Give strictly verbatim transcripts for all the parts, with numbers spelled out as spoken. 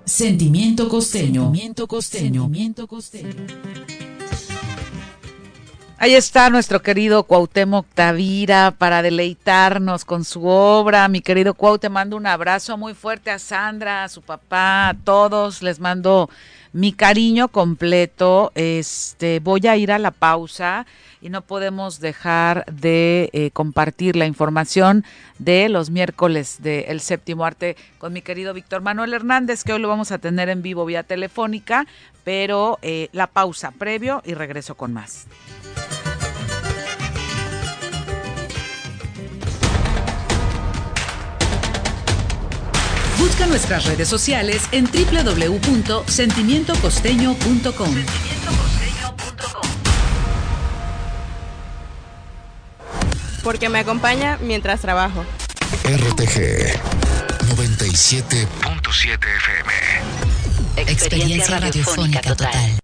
Sentimiento costeño. Sentimiento costeño. Sentimiento costeño. Ahí está nuestro querido Cuauhtémoc Tavira para deleitarnos con su obra. Mi querido Cuau, te mando un abrazo muy fuerte a Sandra, a su papá, a todos. Les mando mi cariño completo. Este, voy a ir a la pausa y no podemos dejar de eh, compartir la información de los miércoles de El Séptimo Arte con mi querido Víctor Manuel Hernández, que hoy lo vamos a tener en vivo vía telefónica, pero eh, la pausa previo y regreso con más. Busca nuestras redes sociales en doble u doble u doble u punto sentimiento costeño punto com. Porque me acompaña mientras trabajo. R T G noventa y siete punto siete F M. Experiencia radiofónica total.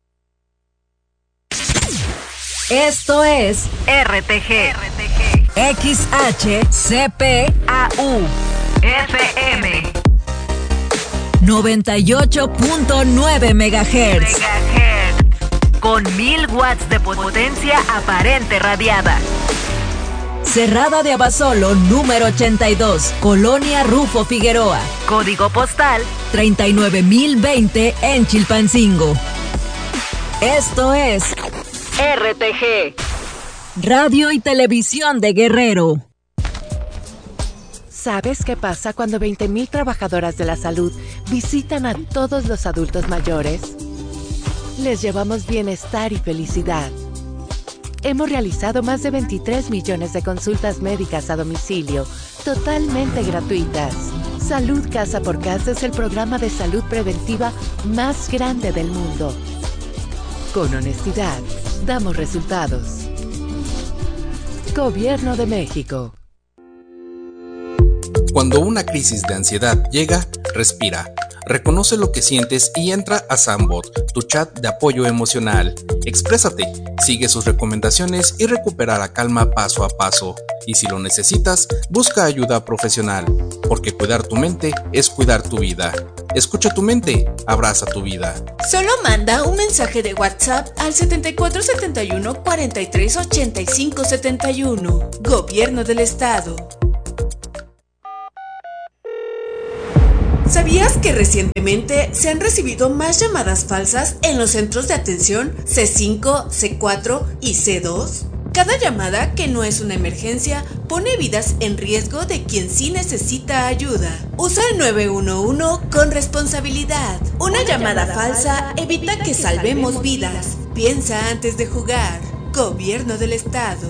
Esto es R T G, R T G. X H C P A U F M noventa y ocho punto nueve megahertz. Con mil watts de potencia aparente radiada. Cerrada de Abasolo, número ochenta y dos, Colonia Rufo Figueroa. Código postal treinta y nueve mil veinte en Chilpancingo. Esto es R T G, Radio y Televisión de Guerrero. ¿Sabes qué pasa cuando veinte mil trabajadoras de la salud visitan a todos los adultos mayores? Les llevamos bienestar y felicidad. Hemos realizado más de veintitrés millones de consultas médicas a domicilio, totalmente gratuitas. Salud Casa por Casa es el programa de salud preventiva más grande del mundo. Con honestidad, damos resultados. Gobierno de México. Cuando una crisis de ansiedad llega, respira. Reconoce lo que sientes y entra a Sambot, tu chat de apoyo emocional. Exprésate, sigue sus recomendaciones y recupera la calma paso a paso. Y si lo necesitas, busca ayuda profesional, porque cuidar tu mente es cuidar tu vida. Escucha tu mente, abraza tu vida. Solo manda un mensaje de WhatsApp al setenta y cuatro setenta y uno cuarenta y tres ochenta y cinco setenta y uno. Gobierno del Estado. ¿Sabías que recientemente se han recibido más llamadas falsas en los centros de atención C cinco, C cuatro y C dos? Cada llamada que no es una emergencia pone vidas en riesgo de quien sí necesita ayuda. Usa el nueve uno uno con responsabilidad. Una, una llamada, llamada falsa, falsa evita que salvemos vidas. Piensa antes de jugar. Gobierno del Estado.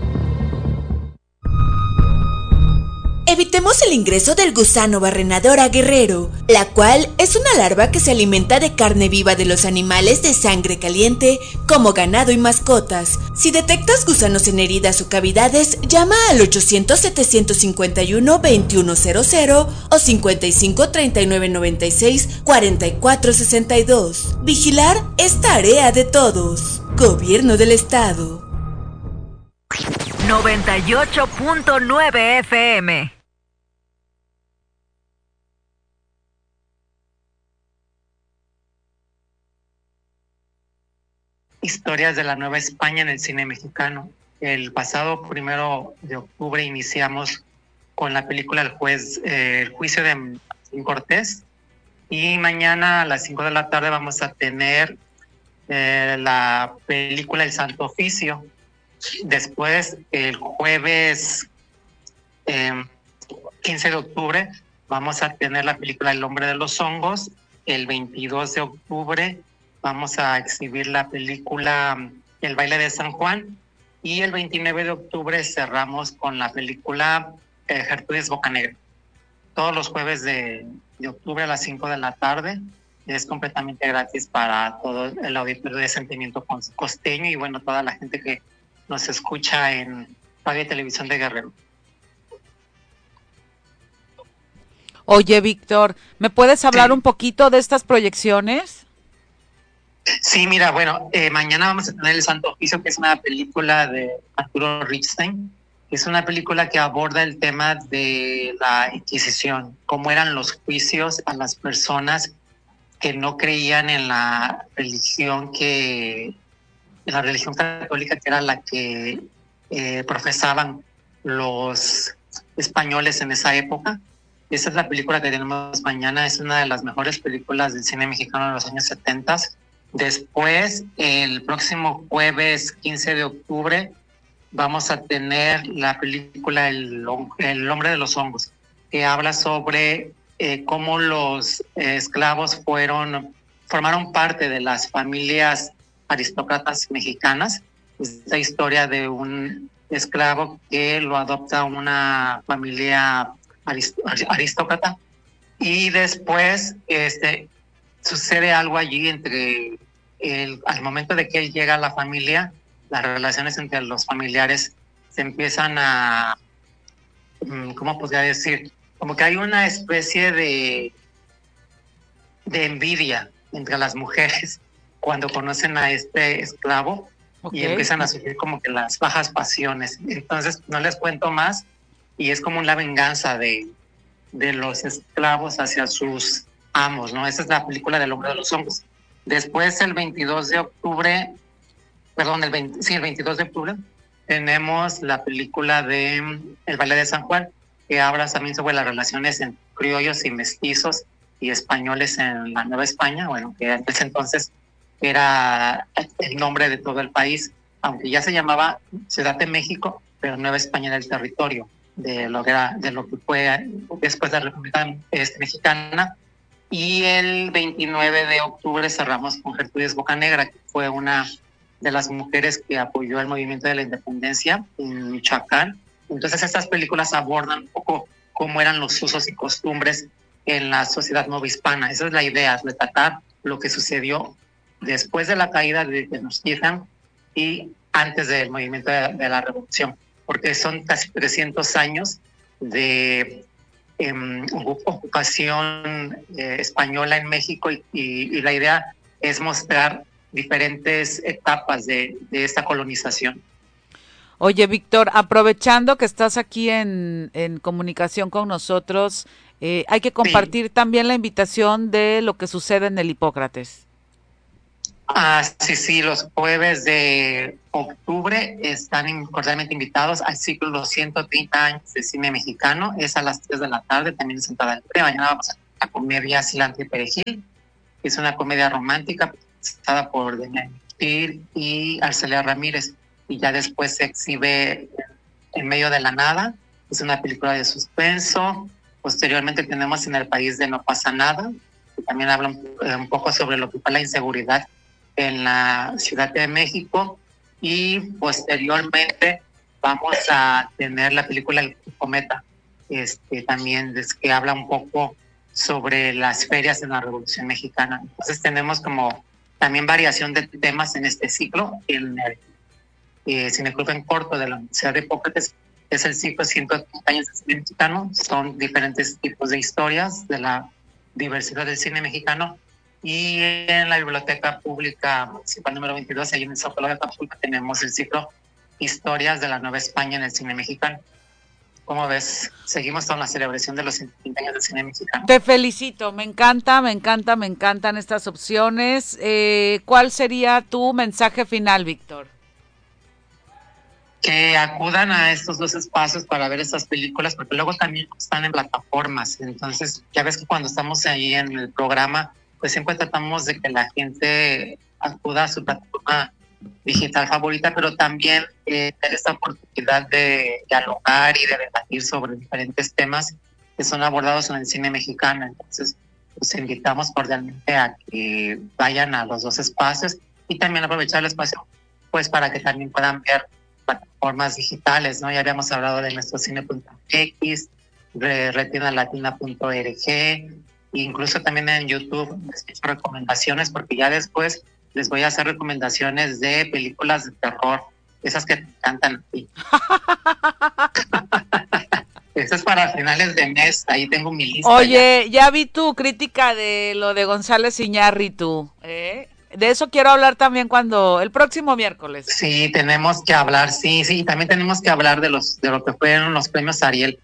Evitemos el ingreso del gusano barrenador a Guerrero, la cual es una larva que se alimenta de carne viva de los animales de sangre caliente, como ganado y mascotas. Si detectas gusanos en heridas o cavidades, llama al ochocientos, setecientos cincuenta y uno, veintiuno cero cero o cincuenta y cinco, treinta y nueve, noventa y seis, cuarenta y cuatro sesenta y dos. Vigilar es tarea de todos. Gobierno del Estado. noventa y ocho punto nueve F M. Historias de la Nueva España en el cine mexicano. El pasado primero de octubre iniciamos con la película El juez, eh, El juicio de Martín Cortés, y mañana a las cinco de la tarde vamos a tener eh, la película El Santo Oficio. Después, el jueves eh, quince de octubre, vamos a tener la película El hombre de los hongos. El veintidós de octubre vamos a exhibir la película El baile de San Juan. Y el veintinueve de octubre cerramos con la película eh, Gertrudis Bocanegra. Todos los jueves de, de octubre a las cinco de la tarde. Es completamente gratis para todo el auditorio de Sentimiento Costeño y bueno, toda la gente que nos escucha en Radio y Televisión de Guerrero. Oye, Víctor, ¿me puedes hablar sí. un poquito de estas proyecciones? Sí, mira, bueno, eh, mañana vamos a tener El Santo Oficio, que es una película de Arturo Ripstein. Es una película que aborda el tema de la Inquisición, cómo eran los juicios a las personas que no creían en la religión que, en la religión católica que era la que eh, profesaban los españoles en esa época. Esa es la película que tenemos mañana, es una de las mejores películas del cine mexicano de los años setenta. Después, el próximo jueves quince de octubre, vamos a tener la película El, El hombre de los hongos, que habla sobre eh, cómo los eh, esclavos fueron, formaron parte de las familias aristócratas mexicanas. Esta historia de un esclavo que lo adopta una familia arist- aristócrata y después este, sucede algo allí entre el, al momento de que él llega a la familia, las relaciones entre los familiares se empiezan a, ¿cómo podría decir? Como que hay una especie de, de envidia entre las mujeres cuando conocen a este esclavo. Okay. Y empiezan a surgir como que las bajas pasiones. Entonces no les cuento más y es como la venganza de, de los esclavos hacia sus amos, ¿no? Esa es la película del hombre de los hongos. Después el veintidós de octubre, perdón, el veinte, sí, el veintidós de octubre, tenemos la película de El baile de San Juan, que habla también sobre las relaciones entre criollos y mestizos y españoles en la Nueva España, bueno, que en ese entonces era el nombre de todo el país, aunque ya se llamaba Ciudad de México, pero Nueva España era el territorio de lo que, era, de lo que fue después de la República este, Mexicana. Y el veintinueve de octubre cerramos con Gertrudis Bocanegra, que fue una de las mujeres que apoyó el movimiento de la independencia en Michoacán. Entonces estas películas abordan un poco cómo eran los usos y costumbres en la sociedad novohispana. Esa es la idea, retratar lo que sucedió después de la caída de Tenochtitlan y antes del movimiento de, de la revolución, porque son casi trescientos años de eh, ocupación eh, española en México y, y, y la idea es mostrar diferentes etapas de, de esta colonización. Oye, Víctor, aprovechando que estás aquí en, en comunicación con nosotros, eh, hay que compartir sí. también la invitación de lo que sucede en el Hipócrates. Ah, sí, sí, los jueves de octubre están cordialmente invitados al ciclo Los ciento treinta años de cine mexicano. Es a las tres de la tarde, también en Santa del Pre. Mañana vamos a la comedia Cilantro y Perejil. Es una comedia romántica presentada por Demian Pir y Arcelia Ramírez. Y ya después se exhibe En medio de la nada. Es una película de suspenso. Posteriormente tenemos En el país de no pasa nada, que también habla un, un poco sobre lo que fue la inseguridad en la Ciudad de México. Y posteriormente vamos a tener la película El Cometa, este, también es que habla un poco sobre las ferias en la Revolución Mexicana. Entonces tenemos como también variación de temas en este ciclo. En el eh, Cineclub en Corto de la Universidad de Hipócrates es el ciclo ciento treinta años de cine mexicano. Son diferentes tipos de historias de la diversidad del cine mexicano. Y en la Biblioteca Pública Municipal número veintidós, ahí en el Zócalo de Acapulco, tenemos el ciclo Historias de la Nueva España en el cine mexicano. ¿Cómo ves? Seguimos con la celebración de los cincuenta años del cine mexicano. Te felicito, me encanta, me encanta, me encantan estas opciones. Eh, ¿Cuál sería tu mensaje final, Víctor? Que acudan a estos dos espacios para ver estas películas, porque luego también están en plataformas. Entonces, ya ves que cuando estamos ahí en el programa, pues siempre tratamos de que la gente acuda a su plataforma digital favorita, pero también eh, tener esta oportunidad de dialogar y de debatir sobre diferentes temas que son abordados en el cine mexicano. Entonces, los invitamos cordialmente a que vayan a los dos espacios y también aprovechar el espacio pues para que también puedan ver plataformas digitales, ¿no? Ya habíamos hablado de nuestro cine punto x, de retina latina punto org, incluso también en YouTube les he hecho recomendaciones, porque ya después les voy a hacer recomendaciones de películas de terror, esas que te encantan a ti. Eso es para finales de mes, ahí tengo mi lista. Oye, ya, ya vi tu crítica de lo de González Iñárritu, ¿eh? De eso quiero hablar también cuando, el próximo miércoles. Sí, tenemos que hablar, sí, sí, y también tenemos que hablar de los de lo que fueron los premios Ariel,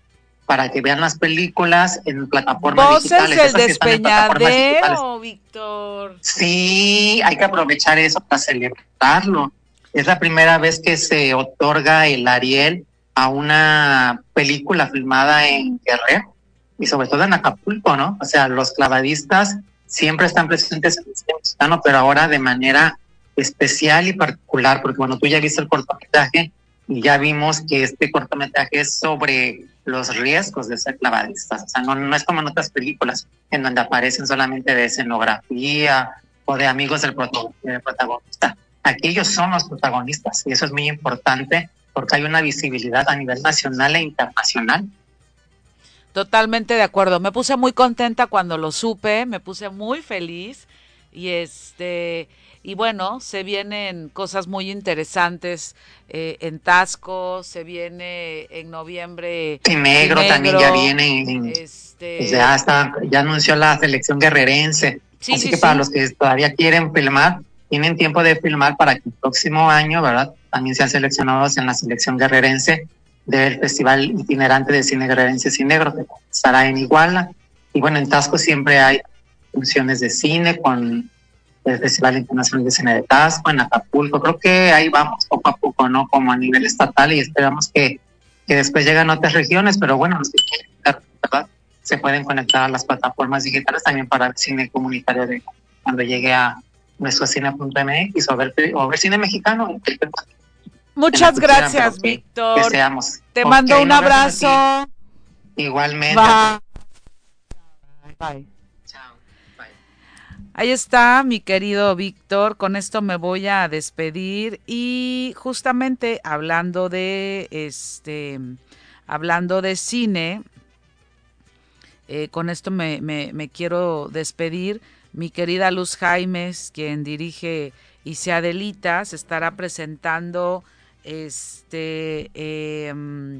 para que vean las películas en plataformas Voces digitales. del Esas sí están en plataformas digitales. despeñadero, Víctor. Sí, hay que aprovechar eso para celebrarlo. Es la primera vez que se otorga el Ariel a una película filmada en Guerrero y sobre todo en Acapulco, ¿no? O sea, los clavadistas siempre están presentes en el cine mexicano, pero ahora de manera especial y particular, porque bueno, tú ya viste el cortometraje y ya vimos que este cortometraje es sobre los riesgos de ser clavadistas. O sea, no, no es como en otras películas en donde aparecen solamente de escenografía o de amigos del, proto, del protagonista. Aquí ellos son los protagonistas y eso es muy importante porque hay una visibilidad a nivel nacional e internacional. Totalmente de acuerdo. Me puse muy contenta cuando lo supe, me puse muy feliz y este y bueno, se vienen cosas muy interesantes eh, en Taxco, se viene en noviembre. Tinegro también ya viene, en, este... ya está, ya anunció la selección guerrerense, sí, así sí, que sí. Para los que todavía quieren filmar, tienen tiempo de filmar para que el próximo año, ¿verdad? También sean seleccionados en la selección guerrerense del Festival Itinerante de Cine Guerrerense Cinegro, que estará en Iguala. Y bueno, en Taxco siempre hay funciones de cine con el Festival Internacional de Cine de Taxco, en Acapulco. Creo que ahí vamos poco a poco, ¿no? Como a nivel estatal y esperamos que, que después lleguen a otras regiones, pero bueno, los que quieren, ¿verdad? Se pueden conectar a las plataformas digitales también para el cine comunitario de cuando llegue a nuestro cine punto eme equis o ver, o ver cine mexicano. Muchas gracias, que, Víctor. Que seamos. Te okay, mando un abrazo. Igualmente. Bye. Bye. Chao. Bye. Ahí está mi querido Víctor. Con esto me voy a despedir y justamente hablando de este, hablando de cine, eh, con esto me, me, me quiero despedir. Mi querida Luz Jaimes, quien dirige Y se Adelita, se estará presentando este eh,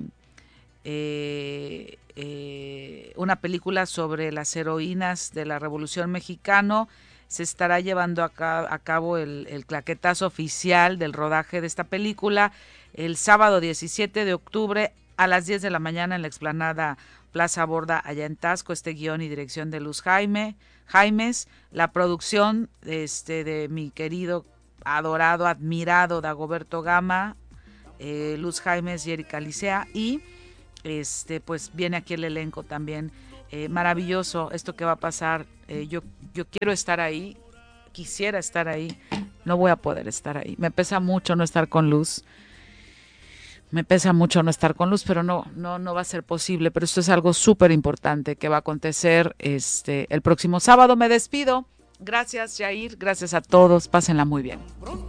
eh, eh, una película sobre las heroínas de la Revolución Mexicana. Se estará llevando a, ca- a cabo el, el claquetazo oficial del rodaje de esta película el sábado diecisiete de octubre a las diez de la mañana en la explanada Plaza Borda, allá en Taxco. Este guión y dirección de Luz Jaime, Jaimes, la producción este, de mi querido, adorado, admirado Dagoberto Gama, eh, Luz Jaimes y Erika Licea, y este pues viene aquí el elenco también. Eh, maravilloso esto que va a pasar. Eh, yo, yo quiero estar ahí, quisiera estar ahí, no voy a poder estar ahí. Me pesa mucho no estar con Luz. Me pesa mucho no estar con Luz, pero no, no, no va a ser posible. Pero esto es algo súper importante que va a acontecer este el próximo sábado. Me despido. Gracias, Jair. Gracias a todos. Pásenla muy bien.